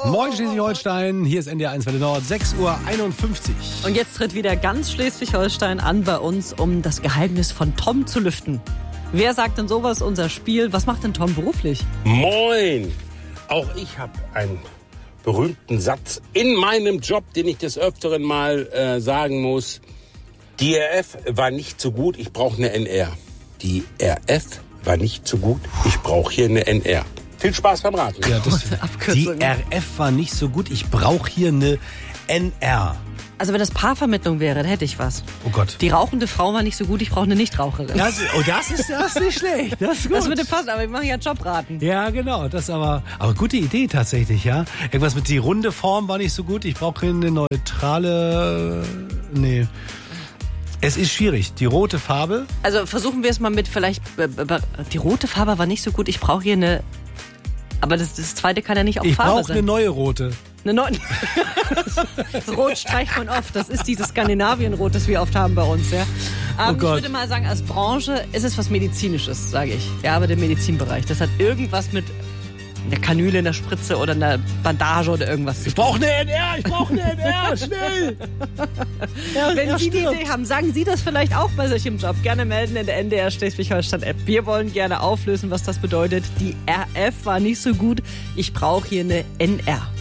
Moin Schleswig-Holstein, hier ist NDR 1 Welle Nord, 6:51 Uhr. Und jetzt tritt wieder ganz Schleswig-Holstein an bei uns, um das Geheimnis von Tom zu lüften. Wer sagt denn sowas, unser Spiel? Was macht denn Tom beruflich? Moin! Auch ich habe einen berühmten Satz in meinem Job, den ich des Öfteren mal sagen muss. Die RF war nicht so gut, ich brauche eine NR. Die RF war nicht so gut, ich brauche hier eine NR. Viel Spaß beim Raten. Ja, die Abkürzung. RF war nicht so gut, ich brauche hier eine NR. Also wenn das Paarvermittlung wäre, dann hätte ich was. Oh Gott. Die rauchende Frau war nicht so gut, ich brauche eine Nichtraucherin. Das ist nicht schlecht. Das ist gut. Das würde passen, aber ich mache ja Jobraten. Ja, genau, das aber gute Idee tatsächlich, ja. Irgendwas mit die runde Form war nicht so gut, ich brauche eine neutrale, nee. Es ist schwierig, die rote Farbe. Also versuchen wir es mal mit vielleicht, die rote Farbe war nicht so gut, ich brauche hier eine, aber das zweite kann ja nicht auch Ich Farbe brauche sein. eine neue rote. Eine neue. Rot streicht man oft. Das ist dieses Skandinavien-Rot, das wir oft haben bei uns. Ja. Oh Ich Gott. würde mal sagen, als Branche ist es was Medizinisches, sage ich. Ja, aber der Medizinbereich. Das hat irgendwas mit einer Kanüle, einer Spritze oder einer Bandage oder irgendwas zu Ich tun. brauche eine NR, schnell! Ja, Wenn ja, Sie die stimmt. Idee haben, sagen Sie das vielleicht auch bei sich im Job. Gerne melden in der NDR Schleswig-Holstein-App. Wir wollen gerne auflösen, was das bedeutet. Die RF war nicht so gut. Ich brauche hier eine NR.